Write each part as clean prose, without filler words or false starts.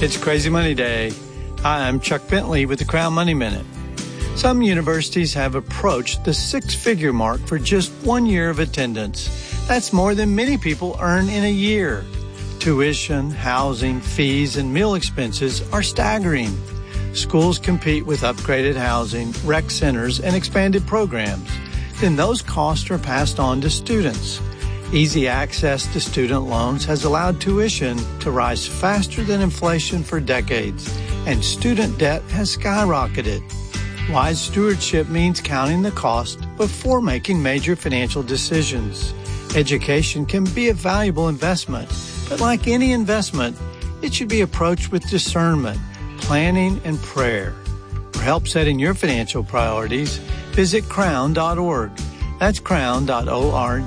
It's Crazy Money Day. Hi, I'm Chuck Bentley with the Crown Money Minute. Some universities have approached the six-figure mark for just 1 year of attendance. That's more than many people earn in a year. Tuition, housing, fees, and meal expenses are staggering. Schools compete with upgraded housing, rec centers, and expanded programs. Then those costs are passed on to students. Easy access to student loans has allowed tuition to rise faster than inflation for decades, and student debt has skyrocketed. Wise stewardship means counting the cost before making major financial decisions. Education can be a valuable investment, but like any investment, it should be approached with discernment, planning, and prayer. For help setting your financial priorities, visit crown.org. That's crown.org.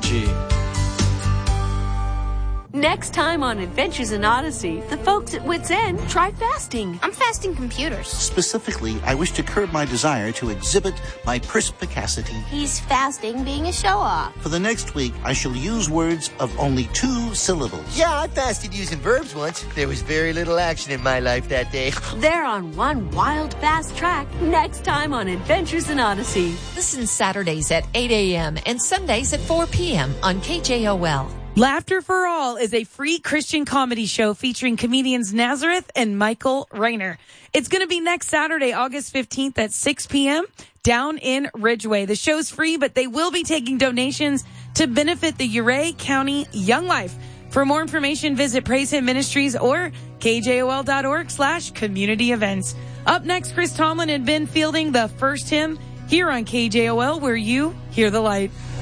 Next time on Adventures in Odyssey, the folks at Wits End try fasting. I'm fasting computers. Specifically, I wish to curb my desire to exhibit my perspicacity. He's fasting being a show-off. For the next week, I shall use words of only 2 syllables. Yeah, I fasted using verbs once. There was very little action in my life that day. They're on one wild fast track next time on Adventures in Odyssey. Listen Saturdays at 8 a.m. and Sundays at 4 p.m. on KJOL. Laughter for All is a free Christian comedy show featuring comedians Nazareth and Michael Rayner. It's going to be next Saturday, August 15th at 6 p.m. down in Ridgeway. The show's free, but they will be taking donations to benefit the Ouray County Young Life. For more information, visit Praise Him Ministries or kjol.org/community events. Up next, Chris Tomlin and Ben Fielding, the first hymn here on KJOL, where you hear the light.